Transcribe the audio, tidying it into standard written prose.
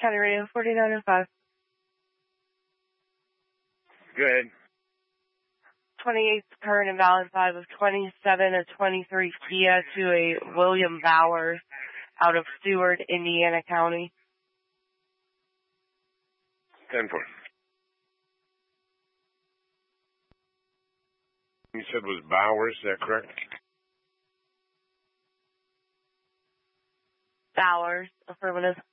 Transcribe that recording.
County Radio 4905. Good. 28th current and valid 5 of 27 of 23 Kia to a William Bowers out of Seward, Indiana County. 10-4. You said was Bowers, is that correct? Bowers, affirmative.